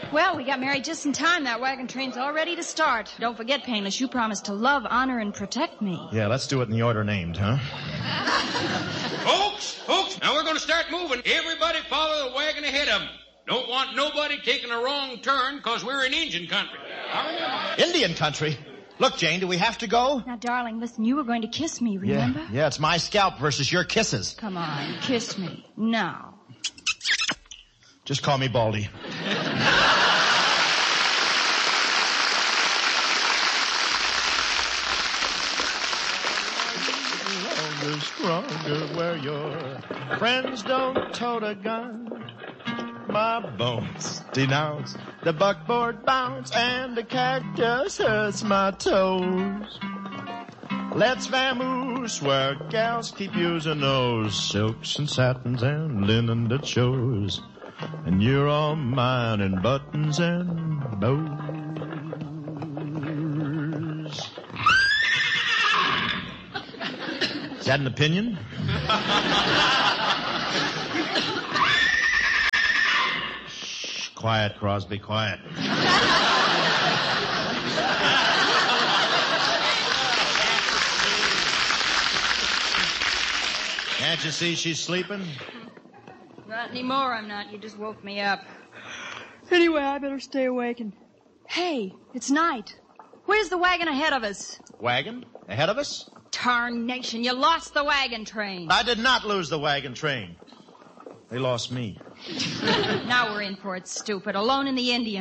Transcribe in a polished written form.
Well, we got married just in time. That wagon train's all ready to start. Don't forget, Painless, you promised to love, honor, and protect me. Yeah, let's do it in the order named, huh? Folks, now we're going to start moving. Everybody follow the wagon ahead of them. Don't want nobody taking a wrong turn because we're in Indian country. Indian country? Look, Jane, do we have to go? Now, darling, listen, you were going to kiss me, remember? Yeah, it's my scalp versus your kisses. Come on, kiss me. Now. Just call me Baldy. Stronger where your friends don't tote a gun. My bones denounce the buckboard bounce, and the cactus hurts my toes. Let's vamoose where gals keep using those silks and satins and linen that shows. And you're all mine in buttons and bows. Is that an opinion? Shh, quiet, Crosby, quiet. Can't you see she's sleeping? Not anymore, I'm not. You just woke me up. Anyway, I better stay awake and... Hey, it's night. Where's the wagon ahead of us? Wagon? Ahead of us? Tarnation, you lost the wagon train. I did not lose the wagon train. They lost me. Now we're in for it, stupid. Alone in the Indian